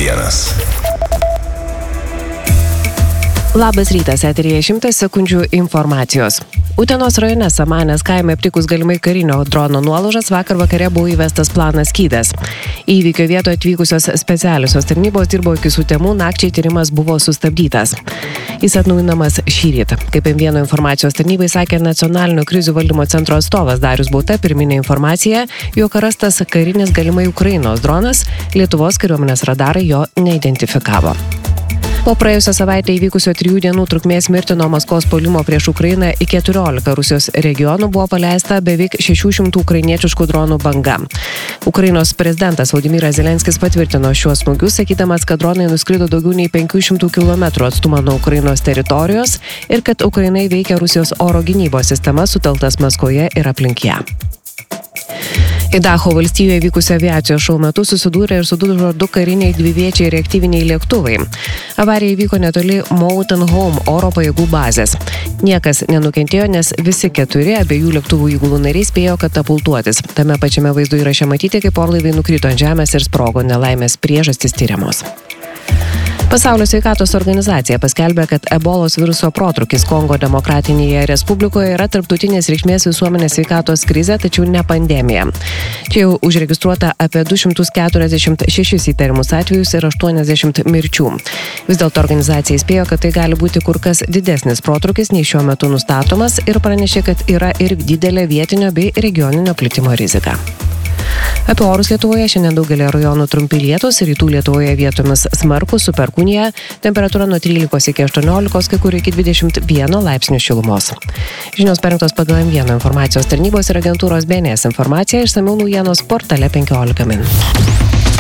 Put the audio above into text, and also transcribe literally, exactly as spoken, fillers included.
vienas. Labas rytas, eteryje šimtas sekundžių informacijos. Utenos rajone Samanės kaime aptikus galimai karinio drono nuolaužas vakar vakare buvo įvestas planas Skydas. Į įvykio vietoje atvykusios specialiosios tarnybos dirbo iki sutemų, nakčiai tyrimas buvo sustabdytas. Jis atnaujinamas šįryt. Kaip M vienas informacijos tarnybai sakė nacionalinio krizių valdymo centro atstovas Darius Bauta, pirminė informacija, jog rastas karinis galimai Ukrainos dronas, Lietuvos kariuomenės radarai jo neidentifikavo. Po praėjusią savaitę įvykusio trijų dienų trukmės mirtino Maskvos puolimo prieš Ukrainą į keturiolika Rusijos regionų buvo paleista beveik šešių šimtų ukrainietiškų dronų banga. Ukrainos prezidentas Volodymyras Zelenskis patvirtino šiuos smūgius, sakydamas, kad dronai nuskrido daugiau nei penkių šimtų kilometrų atstumą nuo Ukrainos teritorijos ir kad Ukrainai veikia Rusijos oro gynybos sistema sutelktas Maskvoje ir aplink ją. Idaho valstijoje vykusio aviacijos šou metu susidūrė ir sudužo du kariniai dviviečiai reaktyviniai lėktuvai. Avarija įvyko netoli Mountain Home oro pajėgų bazės. Niekas nenukentėjo, nes visi keturi abiejų lėktuvų įgulų nariai spėjo katapultuotis. Tame pačiame vaizdo įraše matyti, kaip orlaiviai nukrito ant žemės ir sprogo, nelaimės priežastys tyriamos. Pasaulio sveikatos organizacija paskelbė, kad ebolos viruso protrūkis Kongo demokratinėje respublikoje yra tarptautinės reikšmės visuomenės sveikatos krizė, tačiau ne pandemija. Čia jau užregistruota apie du šimtus keturiasdešimt šešis įtariamus atvejus ir aštuoniasdešimt mirčių. Vis dėlto organizacija įspėjo, kad tai gali būti kur kas didesnis protrūkis nei šiuo metu nustatomas ir pranešė, kad yra ir didelė vietinio bei regioninio plitimo rizika. Apie orus Lietuvoje šiandien daugelį rajonų trumpi lietūs, rytų Lietuvoje vietomis smarkūs su perkūnija, temperatūra nuo trylikos iki aštuoniolikos, kai kur iki dvidešimt vieno laipsnių šilumos. Žinios parengtos pagal M vienas informacijos tarnybos ir agentūros B N S informaciją, išsamiau naujienos portale penkiolika min.